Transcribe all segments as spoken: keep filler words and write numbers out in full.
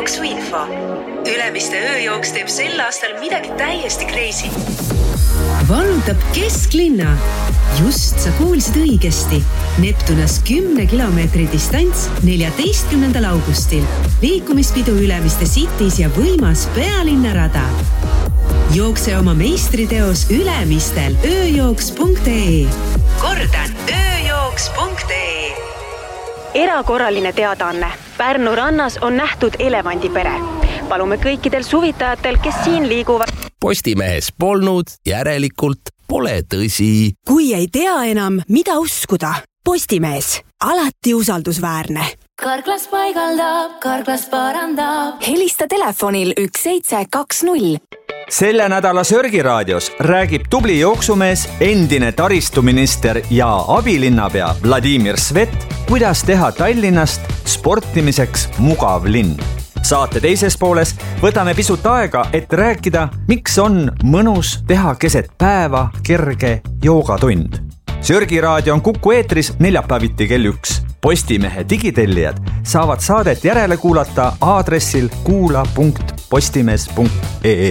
jooksuinfo. Ülemiste ööjooks teeb sel aastal midagi täiesti crazy. Vallutab kesklinna. Just sa kuulsid õigesti. Neptunas kümne kilomeetri distants neljateistkümnendal augustil. Liikumispidu Ülemiste Cities ja võimas pealinnarada. Jookse oma meistriteos Ülemistel ööjooks punkt ee. Kordan, ööjooks punkt ee. Erakorraline teadaanne. Pärnu rannas on nähtud elevandipere. Palume kõikidel suvitajatel, kes siin liiguvad. Postimehes polnud, järelikult pole tõsi. Kui ei tea enam, mida uskuda. Postimees. Alati usaldusväärne. Karklas paigaldab, Karklas parandab. Helista telefonil üks seitse kaks null. Selle nädala Sörgiraadios räägib tubli jooksumees, endine taristuminister ja abilinnapea Vladimir Svet, kuidas teha Tallinnast sportimiseks mugav linn. Saate teises pooles võtame pisut aega, et rääkida, miks on mõnus teha keset päeva kerge joogatund. Sörgiraadio on Kuku eetris neljapäeviti kell üks. Postimehe digitellijad saavad saadet järele kuulata aadressil kuula punkt postimees punkt ee.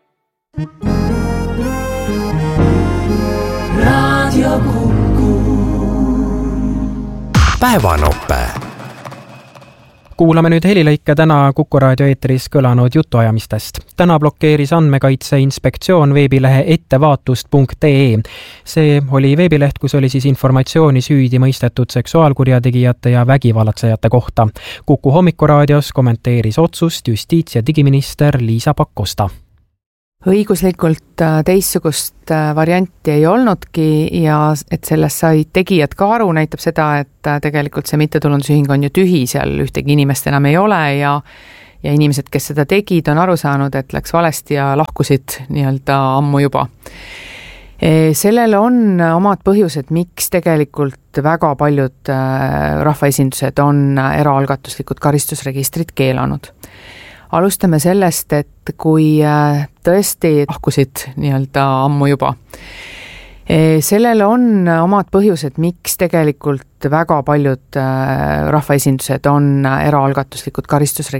Radio Kuku. Päevanope. Kuulame nüüd helilõike täna Kuku raadio eetris kõlanud jutuajamistest. Täna blokeeris Andmekaitse Inspektsioon veebilehe ettevaatust punkt ee. See oli veebileht, kus oli siis informatsiooni süüdi mõistetud seksuaalkurjategijate ja vägivallatsejate kohta. Kuku hommikuraadios kommenteeris otsust justiits- ja digiminister Liisa Pakosta. Õiguslikult teissugust varianti ei olnudki ja et sellest sai tegijad ka aru, näitab seda, et tegelikult see mittetulundusühing on ju tühi, seal ühtegi inimest enam ei ole ja, ja inimesed, kes seda tegid, on aru saanud, et läks valesti ja lahkusid nii-öelda ammu juba. Sellel on omad põhjused, miks tegelikult väga paljud rahvaesindused on eraalgatuslikud karistusregistrid keelanud. Alustame sellest, et kui tõesti lahkusid nii-öelda ammu juba. Sellel on omad põhjused, miks tegelikult väga paljud rahvaesindused on eraalgatuslikud karistusregistrid